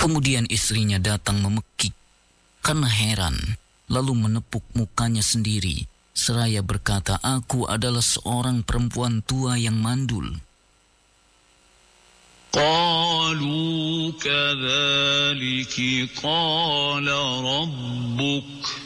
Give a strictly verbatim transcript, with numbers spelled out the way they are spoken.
Kemudian istrinya datang memekik karena heran, lalu menepuk mukanya sendiri, seraya berkata, "Aku adalah seorang perempuan tua yang mandul." قالوا كذلك قال ربك